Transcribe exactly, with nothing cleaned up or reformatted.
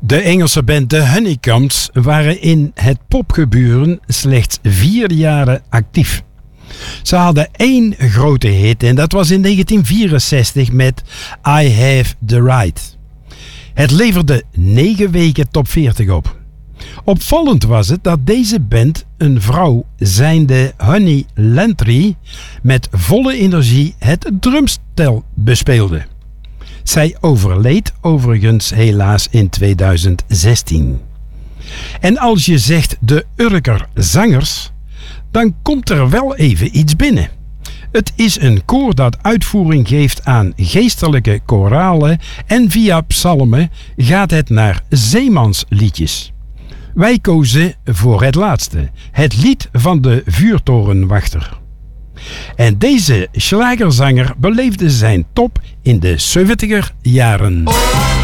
De Engelse band The Honeycombs waren in het popgebeuren slechts vier jaren actief. Ze hadden één grote hit en dat was in negentien vierenzestig met I Have The Right. Het leverde negen weken top veertig op. Opvallend was het dat deze band een vrouw, zijnde Honey Lantry, met volle energie het drumstel bespeelde. Zij overleed overigens helaas in tweeduizend zestien. En als je zegt de Urker Zangers, dan komt er wel even iets binnen. Het is een koor dat uitvoering geeft aan geestelijke koralen en via psalmen gaat het naar zeemansliedjes. Wij kozen voor het laatste, het lied van de vuurtorenwachter. En deze slagerzanger beleefde zijn top in de zeventiger jaren.